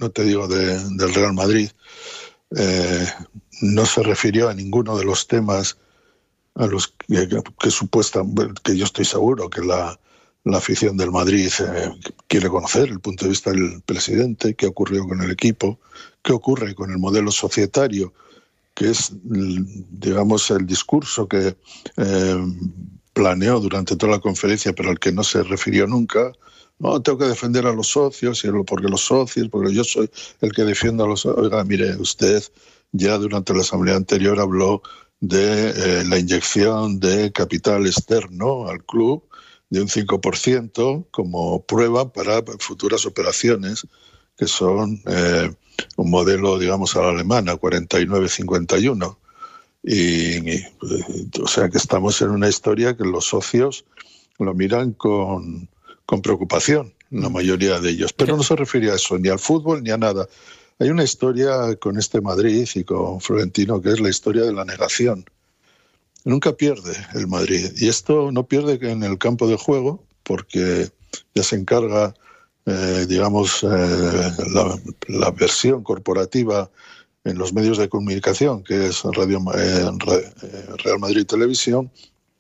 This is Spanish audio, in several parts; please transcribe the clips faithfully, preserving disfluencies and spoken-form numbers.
no te digo de, del Real Madrid, eh, no se refirió a ninguno de los temas a los que, que, que supuesta, que yo estoy seguro que la, la afición del Madrid eh, quiere conocer, el punto de vista del presidente, qué ocurrió con el equipo, qué ocurre con el modelo societario, que es, digamos, el discurso que eh, planeó durante toda la conferencia, pero al que no se refirió nunca. No, tengo que defender a los socios, porque los socios, porque yo soy el que defiendo a los socios. Oiga, mire, usted ya durante la asamblea anterior habló de eh, la inyección de capital externo al club de un cinco por ciento como prueba para futuras operaciones, que son eh, un modelo, digamos, a la alemana, cuarenta y nueve cincuenta y uno. Y, y, o sea que estamos en una historia que los socios lo miran con, con preocupación, la mayoría de ellos. Pero no se refiere a eso, ni al fútbol, ni a nada. Hay una historia con este Madrid y con Florentino que es la historia de la negación. Nunca pierde el Madrid. Y esto no pierde que en el campo de juego, porque ya se encarga, eh, digamos, eh, la, la versión corporativa en los medios de comunicación, que es Radio, eh, Real Madrid Televisión,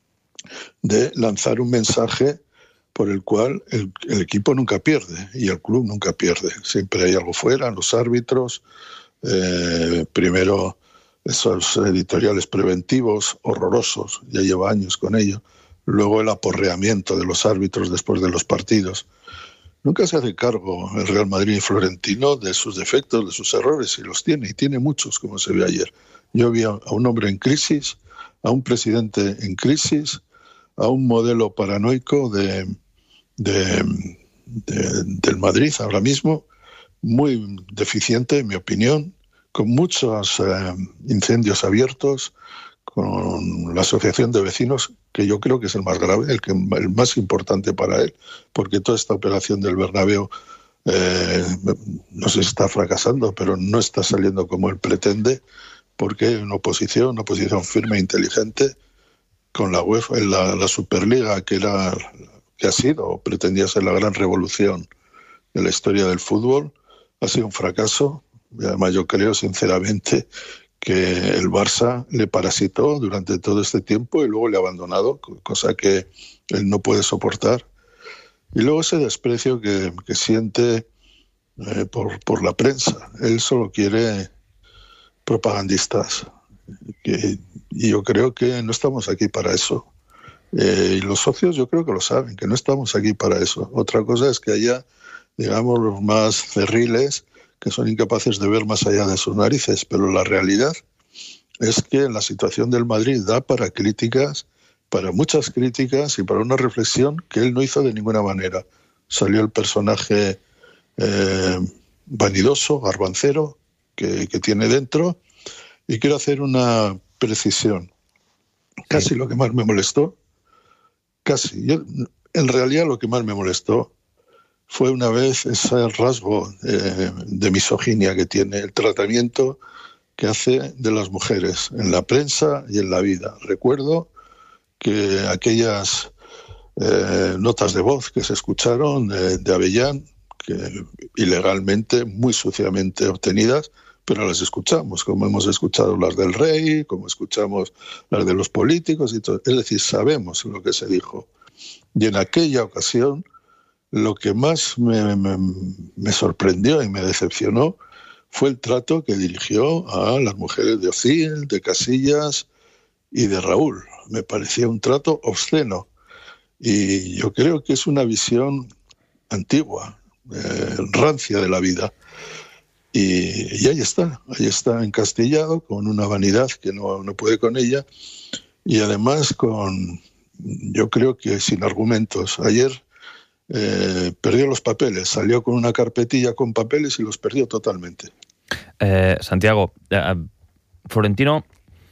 de lanzar un mensaje por el cual el, el equipo nunca pierde y el club nunca pierde. Siempre hay algo fuera, los árbitros, eh, primero esos editoriales preventivos horrorosos, ya lleva años con ello, luego el aporreamiento de los árbitros después de los partidos. Nunca se hace cargo el Real Madrid y Florentino de sus defectos, de sus errores, y los tiene, y tiene muchos, como se vio ayer. Yo vi a un hombre en crisis, a un presidente en crisis, a un modelo paranoico de, de, de, del Madrid ahora mismo, muy deficiente, en mi opinión, con muchos eh, incendios abiertos, con la asociación de vecinos, que yo creo que es el más grave, el, que, el más importante para él, porque toda esta operación del Bernabéu, eh, no sé si está fracasando, pero no está saliendo como él pretende, porque hay una oposición, una oposición firme e inteligente, con la UEFA, la, la Superliga, que era, que ha sido, o pretendía ser la gran revolución de la historia del fútbol, ha sido un fracaso. Y además yo creo sinceramente que el Barça le parasitó durante todo este tiempo y luego le ha abandonado, cosa que él no puede soportar. Y luego ese desprecio que, que siente eh, por, por la prensa. Él solo quiere propagandistas. Que, y yo creo que no estamos aquí para eso. Eh, y los socios yo creo que lo saben, que no estamos aquí para eso. Otra cosa es que haya, digamos, los más cerriles que son incapaces de ver más allá de sus narices, pero la realidad es que la situación del Madrid da para críticas, para muchas críticas y para una reflexión que él no hizo de ninguna manera. Salió el personaje eh, vanidoso, garbancero, que, que tiene dentro, y quiero hacer una precisión. Casi sí. Lo que más me molestó, casi, yo, en realidad lo que más me molestó fue una vez ese rasgo eh, de misoginia que tiene, el tratamiento que hace de las mujeres en la prensa y en la vida. Recuerdo que aquellas eh, notas de voz que se escucharon de, de Avellán, que ilegalmente, muy suciamente obtenidas, pero las escuchamos, como hemos escuchado las del rey, como escuchamos las de los políticos y todo. Es decir, sabemos lo que se dijo. Y en aquella ocasión, lo que más me, me, me sorprendió y me decepcionó fue el trato que dirigió a las mujeres de Ozil, de Casillas y de Raúl. Me parecía un trato obsceno. Y yo creo que es una visión antigua, eh, rancia de la vida. Y, y ahí está, ahí está encastillado con una vanidad que no, no puede con ella y además con, yo creo que sin argumentos. Ayer Eh, perdió los papeles, salió con una carpetilla con papeles y los perdió totalmente. Eh, Santiago, eh, Florentino,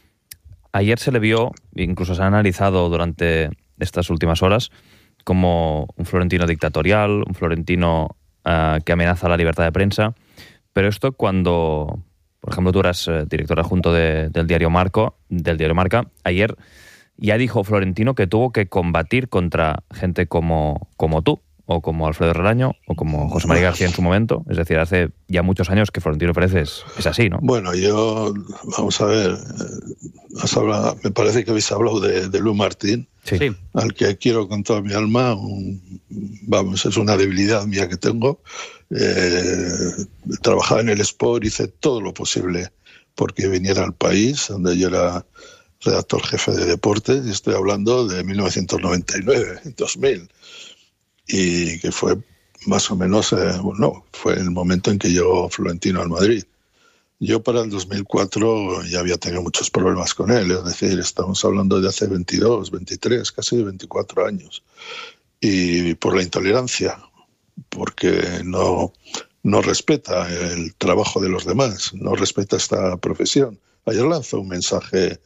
ayer se le vio, incluso se ha analizado durante estas últimas horas, como un Florentino dictatorial, un Florentino eh, que amenaza la libertad de prensa, pero esto cuando, por ejemplo, tú eras eh, director adjunto de, del diario Marco, del diario Marca, ayer ya dijo Florentino que tuvo que combatir contra gente como, como tú, o como Alfredo Relaño, o como José María García en su momento. Es decir, hace ya muchos años que Florentino Pérez es, es así, ¿no? Bueno, yo, vamos a ver, has hablado, me parece que habéis hablado de, de Lu Martín, sí. al que quiero con toda mi alma. Un, vamos, es una debilidad mía que tengo. Eh, trabajaba en el Sport, hice todo lo posible porque viniera al país, donde yo era redactor jefe de deportes, y estoy hablando de mil novecientos noventa y nueve, dos mil, y que fue más o menos, eh, bueno, fue el momento en que llegó Florentino al Madrid. Yo para el dos mil cuatro ya había tenido muchos problemas con él, es decir, estamos hablando de hace veintidós, veintitrés, casi veinticuatro años, y por la intolerancia, porque no, no respeta el trabajo de los demás, no respeta esta profesión. Ayer lanzó un mensaje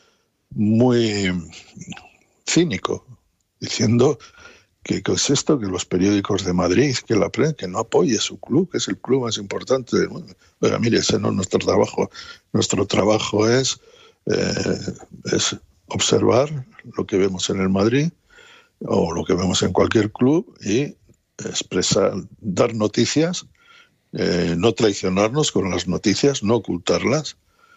muy cínico, diciendo que, que es esto, que los periódicos de Madrid, que la prensa, que no apoye su club, que es el club más importante del mundo. Pero mire, ese no es nuestro trabajo. Nuestro trabajo es, eh, es observar lo que vemos en el Madrid o lo que vemos en cualquier club y expresar, dar noticias, eh, no traicionarnos con las noticias, no ocultarlas,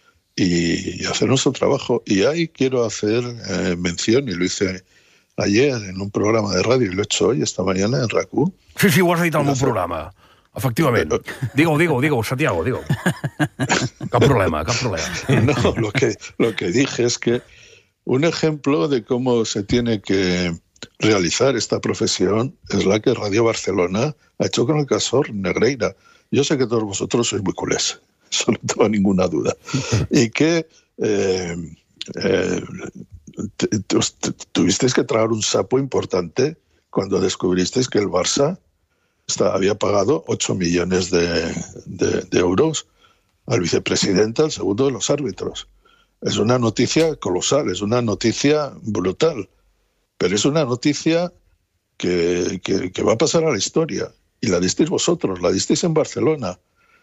y hacer nuestro trabajo. Y ahí quiero hacer eh, mención, y lo hice ayer en un programa de radio, y lo he hecho hoy, esta mañana, en RAC1. Sí, sí, ho has dit en un programa, efectivament. Digue-ho, digue-ho, digue-ho, Santiago, digue-ho. Cap problema, cap problema. No, lo que, lo que dije es que un ejemplo de cómo se tiene que realizar esta profesión es la que Radio Barcelona ha hecho con el caso Negreira. Yo sé que todos vosotros sois muy culés, eso no tengo ninguna duda. Y que eh, eh, te, te, te, tuvisteis que tragar un sapo importante cuando descubristeis que el Barça está, había pagado ocho millones de, de, de euros al vicepresidente, al segundo de los árbitros. Es una noticia colosal, es una noticia brutal, pero es una noticia que, que, que va a pasar a la historia. Y la disteis vosotros, la disteis en Barcelona.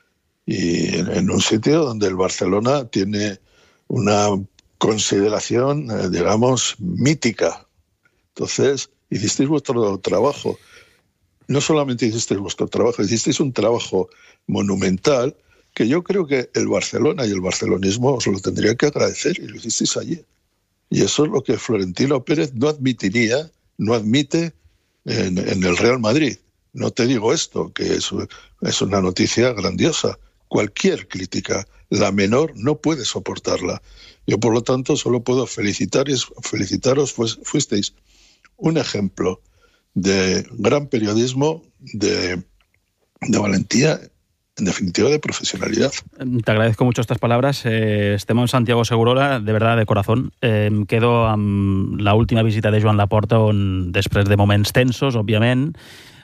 Y en, en un sitio donde el Barcelona tiene una consideración, eh, digamos, mítica. Entonces, hicisteis vuestro trabajo. No solamente hicisteis vuestro trabajo, hicisteis un trabajo monumental que yo creo que el Barcelona y el barcelonismo os lo tendrían que agradecer, y lo hicisteis allí. Y eso es lo que Florentino Pérez no admitiría, no admite en, en el Real Madrid. No te digo esto, que es, es una noticia grandiosa. Cualquier crítica, la menor, no puede soportarla. Yo, por lo tanto, solo puedo felicitaros, felicitaros, pues fuisteis un ejemplo de gran periodismo, de, de valentía, en definitiva, de profesionalidad. Te agradezco mucho estas palabras. Eh, estem amb Santiago Segurola, de verdad, de corazón. Eh, em quedo amb la última visita de Joan Laporta, on, després de moments tensos, òbviament,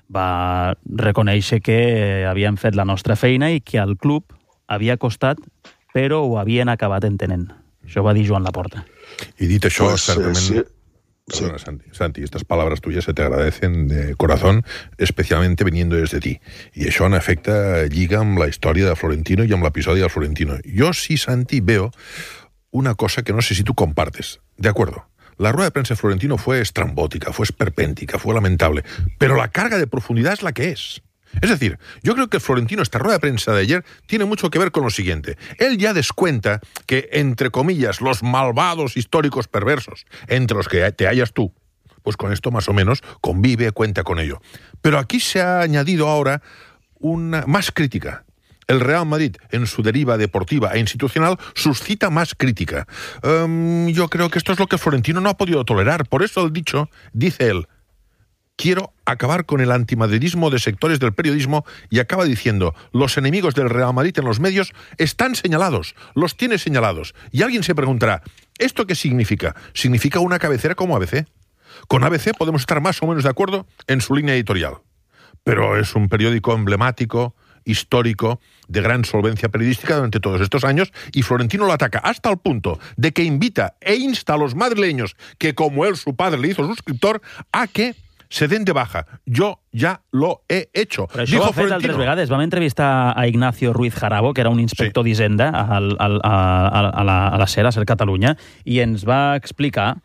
va reconèixer que havien fet la nostra feina i que al club havia costat, però ho havien acabat entenent. Això va dir Joan Laporta. I dit això, pues, certament... eh, sí. Perdona, Santi, Santi, estas palabras tuyas se te agradecen de corazón, especialmente viniendo desde ti. I això, en efecte, lliga amb la història de Florentino i amb l'episodi de Florentino. Jo sí, Santi, veo una cosa que no sé si tú compartes. De acuerdo. La rueda de prensa de Florentino fue estrambótica, fue esperpéntica, fue lamentable, pero la carga de profundidad es la que es. Es decir, yo creo que Florentino, esta rueda de prensa de ayer, tiene mucho que ver con lo siguiente. Él ya descuenta que, entre comillas, los malvados históricos perversos, entre los que te hallas tú, pues con esto más o menos convive, cuenta con ello. Pero aquí se ha añadido ahora una más crítica. El Real Madrid, en su deriva deportiva e institucional, suscita más crítica. Um, yo creo que esto es lo que Florentino no ha podido tolerar. Por eso el dicho, dice él, quiero acabar con el antimadridismo de sectores del periodismo, y acaba diciendo, los enemigos del Real Madrid en los medios están señalados, los tiene señalados. Y alguien se preguntará, ¿esto qué significa? ¿Significa una cabecera como A B C? Con A B C podemos estar más o menos de acuerdo en su línea editorial. Pero es un periódico emblemático, histórico, de gran solvencia periodística durante todos estos años, y Florentino lo ataca hasta el punto de que invita e insta a los madrileños, que como él, su padre, le hizo suscriptor, a que se den de baja. Yo ya lo he hecho. Però això ho ha fet altres vegades. Vam entrevistar a Ignacio Ruiz Jarabo, que era un inspector sí. d'Hisenda al, al, a, a, la, a la SER, a SER Catalunya, i ens va explicar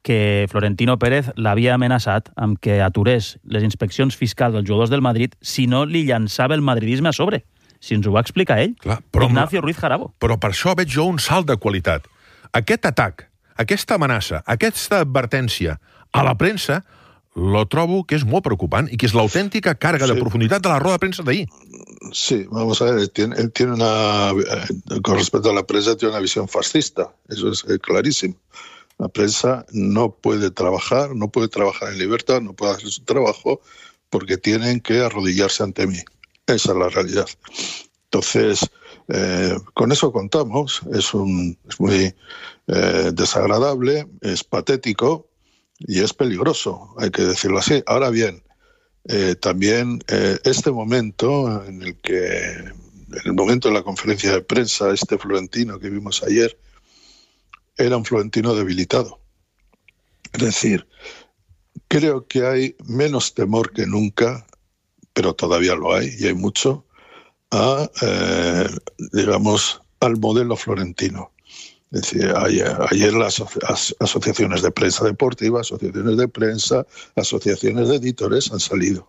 que Florentino Pérez l'havia amenaçat amb que aturés les inspeccions fiscals dels jugadors del Madrid si no li llançava el madridisme a sobre. Si ens ho va explicar ell, Clar, però, Ignacio Ruiz Jarabo. Però per això veig jo un salt de qualitat. Aquest atac, aquesta amenaça, aquesta advertència a la premsa, lo trobo que és molt preocupant i que és l'autèntica càrrega sí. de profunditat de la roda de premsa d'ahir. Sí, vamos a ver, él tiene, él tiene una, eh, con respecto a la prensa, tiene una visión fascista, eso es eh, clarísimo. La prensa no puede trabajar, no puede trabajar en libertad, no puede hacer su trabajo porque tienen que arrodillarse ante mí. Esa es la realidad. Entonces, eh, con eso contamos, es, un, es muy eh, desagradable, es patético y es peligroso, hay que decirlo así. Ahora bien, eh, también eh, este momento en el que, en el momento de la conferencia de prensa, este Florentino que vimos ayer, era un Florentino debilitado. Es decir, creo que hay menos temor que nunca, pero todavía lo hay, y hay mucho, a, eh, digamos, al modelo florentino. Es decir, ayer, ayer las aso- asociaciones de prensa deportiva, asociaciones de prensa, asociaciones de editores han salido.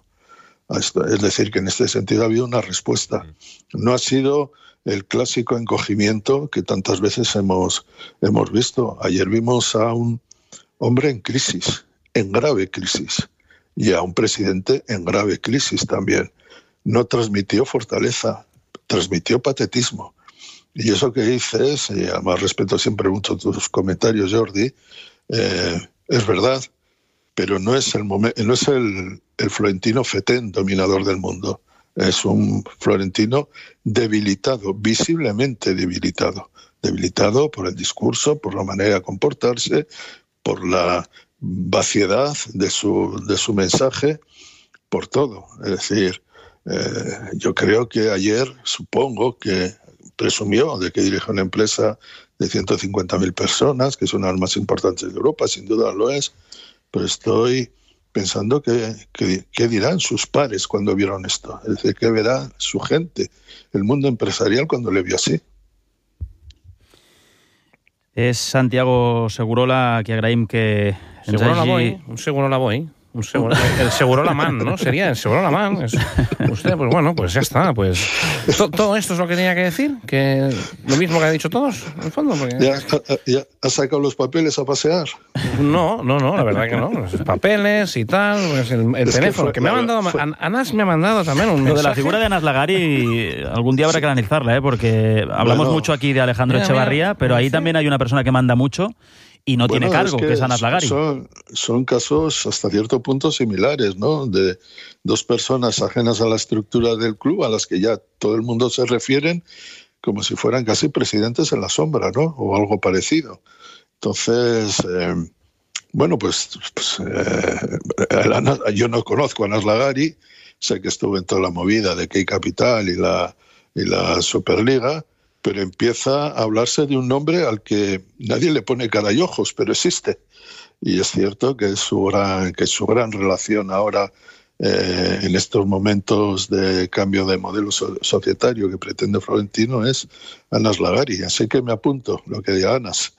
Es decir, que en este sentido ha habido una respuesta. No ha sido el clásico encogimiento que tantas veces hemos, hemos visto. Ayer vimos a un hombre en crisis, en grave crisis, y a un presidente en grave crisis también. No transmitió fortaleza, transmitió patetismo. Y eso que dices, y además respeto siempre mucho tus comentarios, Jordi, eh, es verdad, pero no es el momen- no es el, el Florentino fetén dominador del mundo. Es un Florentino debilitado, visiblemente debilitado. Debilitado por el discurso, por la manera de comportarse, por la vaciedad de su, de su mensaje, por todo. Es decir, eh, yo creo que ayer, supongo que presumió de que dirige una empresa de ciento cincuenta mil personas, que es una de las más importantes de Europa, sin duda lo es, pero estoy pensando que, que, qué dirán sus pares cuando vieron esto. Es decir, qué verá su gente, el mundo empresarial cuando le vio así. És Santiago Segurola, que agraïm que ens Segurola hagi... Boy, un Segurola Boy. Un seguro, el Segurola Man, ¿no? Sería el Segurola Man. Es, usted, pues bueno, pues ya está. Pues to, todo esto es lo que tenía que decir, que lo mismo que han dicho todos, en el fondo. Porque... ¿Ya, ya has sacado los papeles a pasear? No, no, no, la verdad que no. Los papeles y tal, pues el, el teléfono, que, fue, que me ha mandado, fue... Anas me ha mandado también un mensaje. Lo de la figura de Anas Lagari, algún día habrá que analizarla, ¿eh? Porque hablamos bueno, mucho aquí de Alejandro mira, Echevarría, mira, pero ahí sí. También hay una persona que manda mucho y no bueno, tiene cargo, es que, que es Anas Lagari. Son, son casos hasta cierto punto similares, ¿no? De dos personas ajenas a la estructura del club, a las que ya todo el mundo se refieren como si fueran casi presidentes en la sombra, ¿no? O algo parecido. Entonces, eh, bueno, pues, pues eh, Anas, yo no conozco a Anas Lagari, sé que estuvo en toda la movida de Key Capital y la, y la Superliga, pero empieza a hablarse de un nombre al que nadie le pone cara y ojos, pero existe. Y es cierto que es su gran, que su gran relación ahora, eh, en estos momentos de cambio de modelo societario que pretende Florentino, es Anas Lagari. Así que me apunto lo que diga Anas.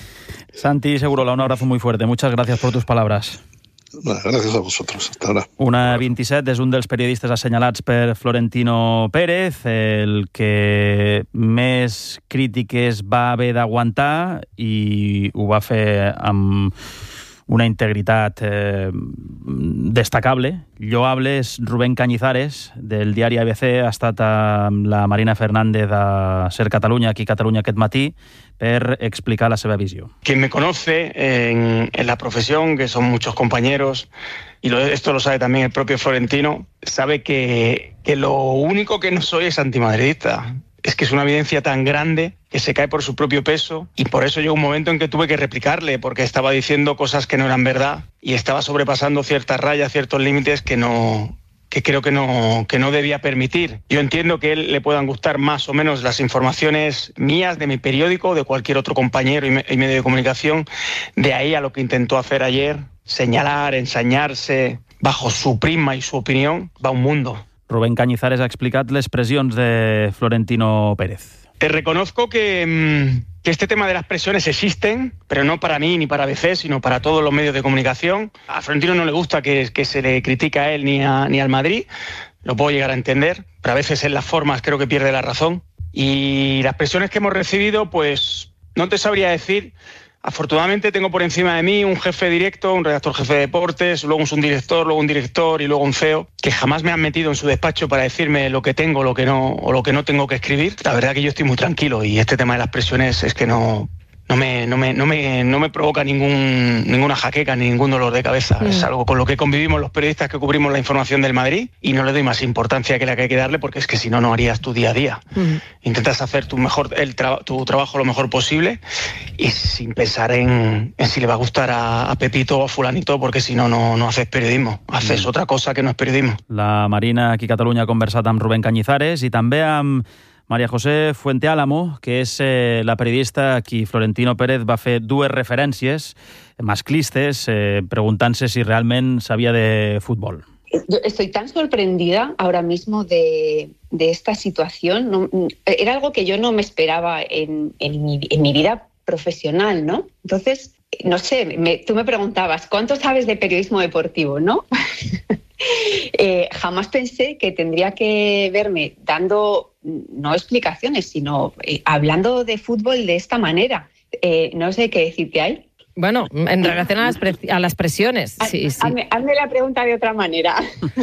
Santi Segurola, un abrazo muy fuerte. Muchas gracias por tus palabras. Gràcies a vosaltres. Hasta ahora. Una vint-i-set és un dels periodistes assenyalats per Florentino Pérez, el que més crítiques va haver d'aguantar i ho va fer amb una integritat eh, destacable, lloable. És Rubén Cañizares, del diari A B C, ha estat amb la Marina Fernández a Ser Catalunya, aquí a Catalunya aquest matí, per explicar la seva visió. Quien me conoce en, en la profesión, que son muchos compañeros, y lo, esto lo sabe también el propio Florentino, sabe que, que lo único que no soy es antimadridista. Es que es una evidencia tan grande que se cae por su propio peso, y por eso llegó un momento en que tuve que replicarle, porque estaba diciendo cosas que no eran verdad y estaba sobrepasando ciertas rayas, ciertos límites que no... que creo que no, que no debía permitir. Yo entiendo que a él le puedan gustar más o menos las informaciones mías, de mi periódico, de cualquier otro compañero y, me, y medio de comunicación. De ahí a lo que intentó hacer ayer, señalar, ensañarse, bajo su prisma y su opinión, va un mundo. Rubén Cañizares ha explicat les pressions de Florentino Pérez. Te reconozco que, que este tema de las presiones existen, pero no para mí ni para A B C, sino para todos los medios de comunicación. A Florentino no le gusta que, que se le critique a él ni, a, ni al Madrid, lo puedo llegar a entender, pero a veces en las formas creo que pierde la razón. Y las presiones que hemos recibido, pues no te sabría decir. Afortunadamente tengo por encima de mí un jefe directo, un redactor jefe de deportes, luego un director, luego un director y luego un C E O, que jamás me han metido en su despacho para decirme lo que tengo lo que no, o lo que no tengo que escribir. La verdad que yo estoy muy tranquilo y este tema de las presiones es que no... No me, no, me, no, me, no me provoca ningún, ninguna jaqueca ni ningún dolor de cabeza. Mm. Es algo con lo que convivimos los periodistas que cubrimos la información del Madrid y no le doy más importancia que la que hay que darle porque es que si no, no harías tu día a día. Mm. Intentas hacer tu, mejor, el tra- tu trabajo lo mejor posible y sin pensar en, en si le va a gustar a, a Pepito o a Fulanito porque si no, no, no haces periodismo. Haces mm. otra cosa que no es periodismo. La Marina aquí a Catalunya ha conversat amb Rubén Cañizares i també amb María José Fuenteálamo, que és eh, la periodista a qui Florentino Pérez va fer dues referències masclistes eh, preguntant-se si realment sabia de fútbol. Yo estoy tan sorprendida ahora mismo de, de esta situación. No, era algo que yo no me esperaba en, en, mi, en mi vida profesional, ¿no? Entonces, no sé, me, tú me preguntabas, ¿cuánto sabes de periodismo deportivo, no? eh, jamás pensé que tendría que verme dando, no explicaciones, sino eh, hablando de fútbol de esta manera. Eh, no sé qué decirte ahí. Bueno, en relación a las, pre- a las presiones. Sí, sí. Hazme, hazme la pregunta de otra manera.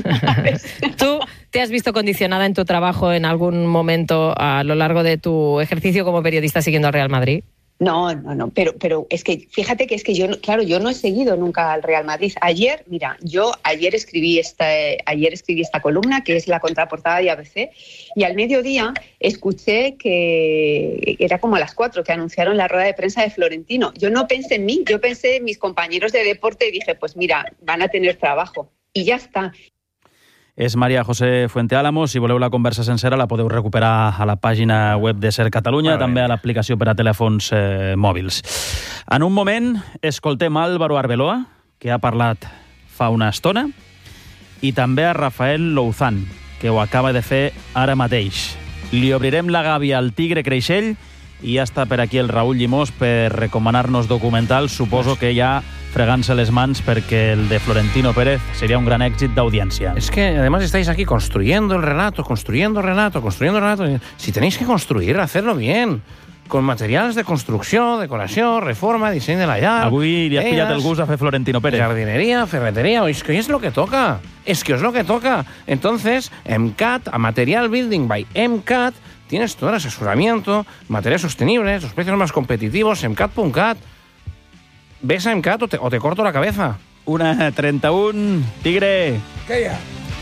¿Tú te has visto condicionada en tu trabajo en algún momento a lo largo de tu ejercicio como periodista siguiendo al Real Madrid? No, no, no, pero, pero es que fíjate que es que yo, claro, yo no he seguido nunca al Real Madrid. Ayer, mira, yo ayer escribí esta, ayer escribí esta columna que es la contraportada de A B C y al mediodía escuché que era como a las cuatro que anunciaron la rueda de prensa de Florentino. Yo no pensé en mí, yo pensé en mis compañeros de deporte y dije, pues mira, van a tener trabajo y ya está. És María José Fuenteálamo. Si voleu la conversa sencera la podeu recuperar a la pàgina web de Ser Catalunya, també a l'aplicació per a telèfons eh, mòbils. En un moment escoltem Álvaro Arbeloa, que ha parlat fa una estona, i també a Rafael Louzán, que ho acaba de fer ara mateix. Li obrirem la gàbia al Tigre Creixell i ja està per aquí el Raúl Llimós per recomanar-nos documentals. Suposo que ja fregant-se les mans porque el de Florentino Pérez sería un gran éxito de audiencia. Es que además estáis aquí construyendo el relato, construyendo el relato, construyendo el relato. Si tenéis que construir, hacerlo bien. Con materials de construcció, decoració, reforma, disseny de la llar... Avui li has pillat el gust a fer Florentino Pérez. Jardinería, ferretería... Es que es lo que toca. Es que es lo que toca. Entonces, MCAT, a Material Building by MCAT, tienes todo el asesoramiento, materiales sostenibles, los precios más competitivos, MCAT punto cat. ¿Ves a MCAT o te, o te corto la cabeza? Una trenta-un, Tigre. Què hi ha?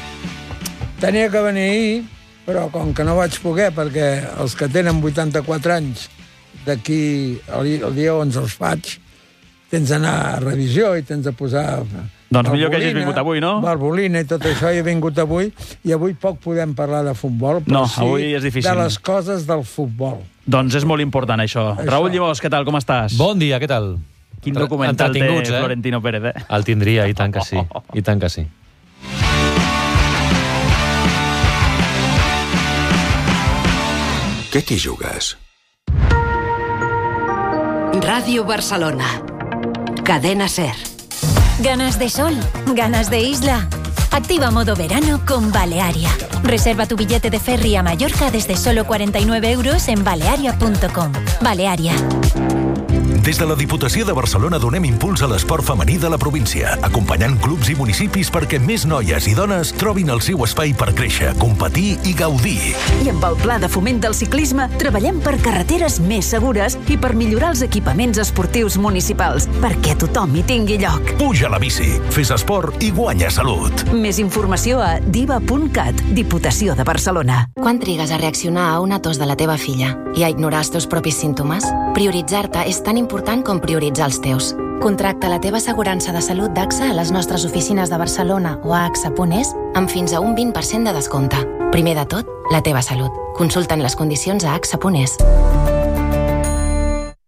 Tenia que venir ahir, però com que no vaig poder, perquè els que tenen vuitanta-quatre anys, d'aquí el, el dia onze els faig, tens d'anar a revisió i tens de posar... Doncs millor que hagis vingut avui, no? Valvolina i tot això, he vingut avui, i avui poc podem parlar de futbol, però no, sí avui és difícil. De les coses del futbol. Doncs és molt important, això. això. Raúl Llimós, què tal, com estàs? Bon dia, què tal? Quin documental té eh? Florentino Pérez, eh? El tindria, i tant que sí, i tant que sí. Què t'hi jugues? Radio Barcelona. Cadena Ser. Ganas de sol, ganas de isla. Activa modo verano con Balearia. Reserva tu billete de ferry a Mallorca desde solo cuarenta y nueve euros en balearia punto com. Balearia. Des de la Diputació de Barcelona donem impuls a l'esport femení de la província, acompanyant clubs i municipis perquè més noies i dones trobin el seu espai per créixer, competir i gaudir. I amb el Pla de Foment del Ciclisme treballem per carreteres més segures i per millorar els equipaments esportius municipals, perquè tothom hi tingui lloc. Puja a la bici, fes esport i guanya salut. Més informació a diva punt cat, Diputació de Barcelona. Quan trigues a reaccionar a una tos de la teva filla i a ignorar els teus propis símptomes? Prioritzar-te és tan important com prioritzar els teus. Contracta la teva assegurança de salut d'A X A a les nostres oficines de Barcelona o a A X A punt es amb fins a un vint per cent de descompte. Primer de tot, la teva salut. Consulta'n les condicions a A X A punt es.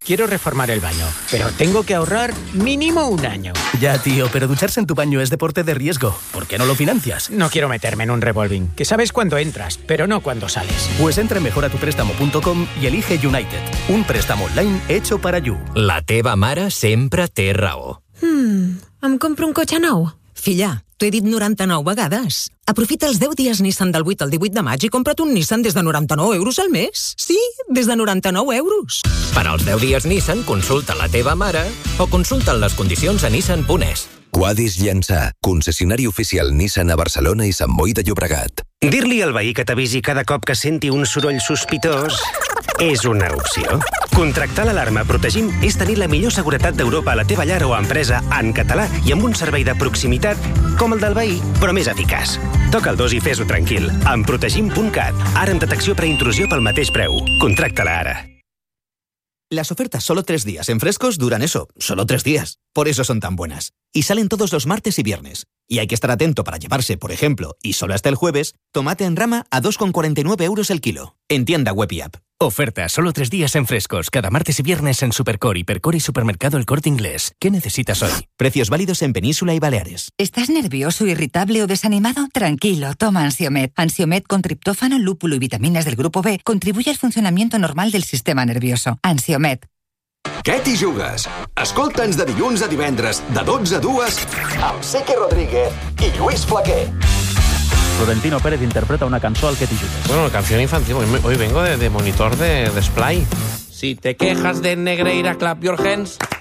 quiero reformar el baño, pero tengo que ahorrar mínimo un año. Ya, tío, pero ducharse en tu baño es deporte de riesgo. ¿Por qué no lo financias? No quiero meterme en un revolving, que sabes cuándo entras, pero no cuándo sales. Pues entra en mejora tu préstamo punto com y elige United, un préstamo online hecho para You. La teva mare sempre té raó. Hmm, em compro un cotxe nou? Filla, t'ho he dit noranta-nou vegades. Aprofita els deu dies Nissan del vuit al divuit de maig i compra't un Nissan des de noranta-nou euros al mes. Sí, des de noranta-nou euros. Per als deu dies Nissan, consulta la teva mare o consulta les condicions a nissan punt es. Quadis Llançà, concessionari oficial Nissan a Barcelona i Sant Boi de Llobregat. Dir-li al veí que t'avisi cada cop que senti un soroll sospitós és una opció. Contractar l'alarma Protegim és tenir la millor seguretat d'Europa a la teva llar o empresa en català i amb un servei de proximitat com el del veí, però més eficaç. Toca el dos i fes-ho tranquil. Amb protegim punt cat. Ara amb detecció preintrusió pel mateix preu. Contracta-la ara. Las ofertas solo tres días en Frescos duran eso, solo tres días. Por eso son tan buenas. Y salen todos los martes y viernes. Y hay que estar atento para llevarse, por ejemplo, y solo hasta el jueves, tomate en rama a dos con cuarenta y nueve euros el kilo. En tienda web y app. Oferta solo tres días en Frescos, cada martes y viernes en Supercore, Hipercore y Supermercado El Corte Inglés. ¿Qué necesitas hoy? Precios válidos en Península y Baleares. ¿Estás nervioso, irritable o desanimado? Tranquilo, toma Ansiomed. Ansiomed con triptófano, lúpulo y vitaminas del grupo B contribuye al funcionamiento normal del sistema nervioso. Ansiomed. Què t'hi jugues? Escolta'ns de dilluns a divendres, de dotze a dues, amb Sique Rodríguez i Lluís Flaquer. Florentino Pérez interpreta una canción al que te jugues. Bueno, canción infantil. Hoy vengo de, de monitor de, de Splay. Si te quejas de Negreira, clap your hands.